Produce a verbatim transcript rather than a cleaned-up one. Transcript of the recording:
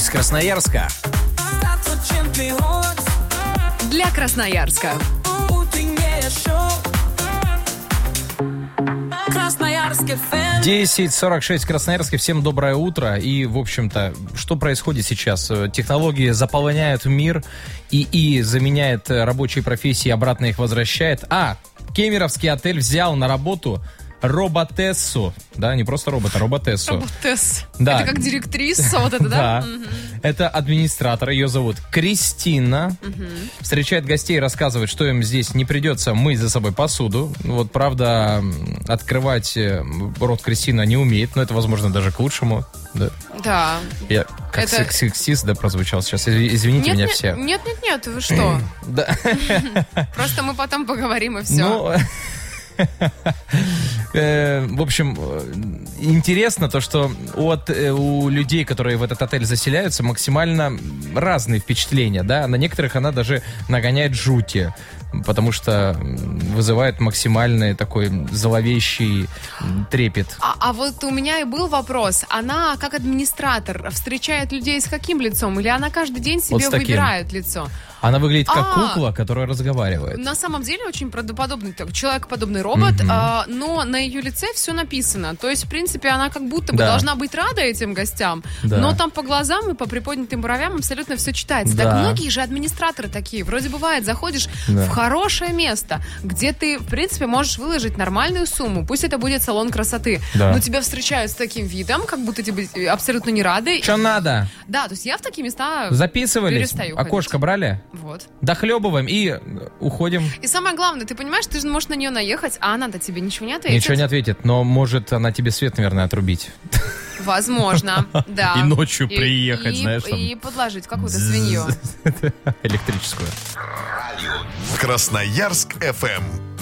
из Красноярска. Для Красноярска. десять сорок шесть в Красноярске. Всем доброе утро. И, в общем-то, что происходит сейчас? Технологии заполоняют мир, ИИ заменяет рабочие профессии, обратно их возвращает. А, Кемеровский отель взял на работу роботессу. Да, не просто робота, роботессу. Роботесс. Да. Это как директриса, вот это, да? Да. Это администратор, ее зовут Кристина. Встречает гостей, рассказывает, что им здесь не придется мыть за собой посуду. Вот, правда, открывать рот Кристина не умеет, но это, возможно, даже к лучшему. Да. Да. Я как Это- сексист, да, прозвучал сейчас. Извините Нет, меня нет, все. нет, нет, нет, вы что? Да. Просто мы потом поговорим и все. Ну, э, в общем, э, интересно то, что от, э, у людей, которые в этот отель заселяются, максимально разные впечатления, да. На некоторых она даже нагоняет жути, потому что вызывает максимальный такой зловещий трепет. А, а вот у меня и был вопрос. Она, как администратор, встречает людей с каким лицом? Или она каждый день Вот себе с таким. выбирает лицо? Она выглядит как А. кукла, которая разговаривает. На самом деле очень правдоподобный, так, человекоподобный робот, Мгм. а, но на ее лице все написано. То есть, в принципе, она как будто бы Да. должна быть рада этим гостям, Да. но там по глазам и по приподнятым бровям абсолютно все читается. Да. Так многие же администраторы такие. Вроде бывает, заходишь Да. в хорошее место, где ты, в принципе, можешь выложить нормальную сумму. Пусть это будет салон красоты. Да. Но тебя встречают с таким видом, как будто тебе абсолютно не рады. Что надо? Да, то есть я в такие места Записывались? перестаю Окошко ходить. брали? Вот. Дохлебываем и уходим. И самое главное, ты понимаешь, ты же можешь на нее наехать, а она-то тебе ничего не ответит. Ничего не ответит, но может она тебе свет, наверное, отрубить. Возможно, да. И ночью приехать, и, знаешь, там. И подложить какую-то свинью. Электрическую. Красноярск эф эм.